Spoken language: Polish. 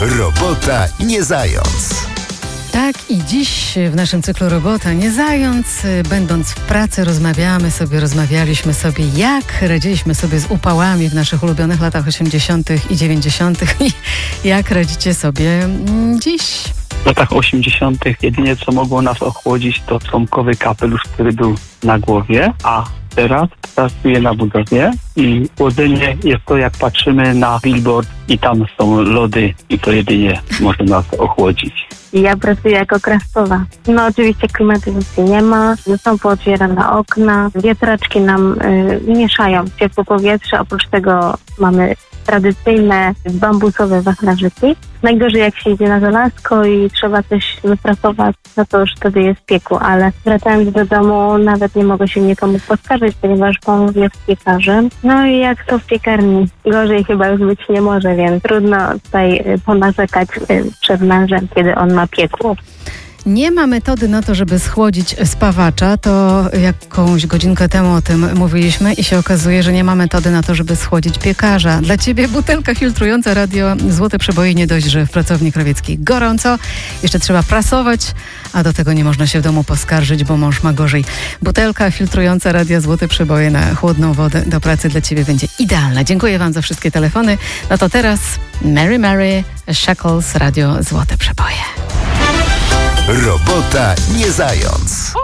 Robota nie zając. Tak, i dziś w naszym cyklu Robota nie zając, będąc w pracy, rozmawialiśmy sobie, jak radziliśmy sobie z upałami w naszych ulubionych latach 80. i 90. i jak radzicie sobie dziś. W latach 80. jedynie co mogło nas ochłodzić to trąbkowy kapelusz, który był na głowie, a teraz pracuję na budowie i chłodzenie jest to, jak patrzymy na billboard i tam są lody i to jedynie może nas ochłodzić. Ja pracuję jako krawcowa. No oczywiście klimatyzacji nie ma, są pootwierane okna, wiatraczki nam mieszają ciepłe powietrze, oprócz tego mamy tradycyjne bambusowe wachlarzyki. Najgorzej jak się idzie na żelazko i trzeba coś wypracować, no to już wtedy jest piekło, ale wracając do domu nawet nie mogę się nikomu poskarżyć, ponieważ mąż jest piekarzem. No i jak to w piekarni, gorzej chyba już być nie może, więc trudno tutaj ponarzekać przed mężem, kiedy on ma piekło. Nie ma metody na to, żeby schłodzić spawacza. To jakąś godzinkę temu o tym mówiliśmy i się okazuje, że nie ma metody na to, żeby schłodzić piekarza. Dla ciebie butelka filtrująca radio Złote Przeboje. Nie dość, że w pracowni krawieckiej gorąco, jeszcze trzeba prasować, a do tego nie można się w domu poskarżyć, bo mąż ma gorzej. Butelka filtrująca radia Złote Przeboje na chłodną wodę do pracy dla ciebie będzie idealna. Dziękuję wam za wszystkie telefony. No to teraz Mary Shackles, radio Złote Przeboje. Robota nie zając.